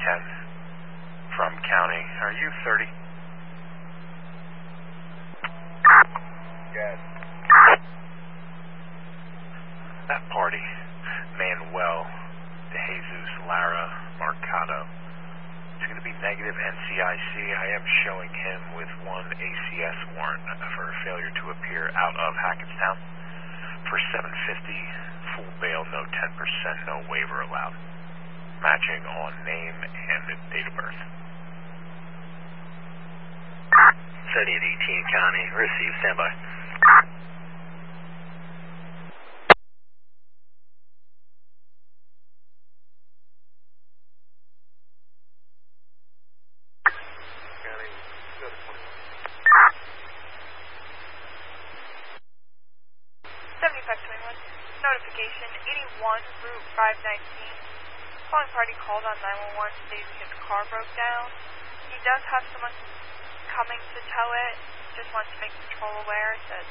from county. Are you 30? Yes. That party, Manuel de Jesus Lara Mercado, is going to be negative NCIC. I am showing him with one ACS warrant for failure to appear out of Hackettstown for $750, full bail, no 10%, no waiver allowed. Matching on name and date of birth. 3018 County, receive, standby. County, go to 21. 7521. Notification 81 Route 519. Calling party called on 911 stating his car broke down. He does have someone coming to tow it. Just wants to make patrol aware. It says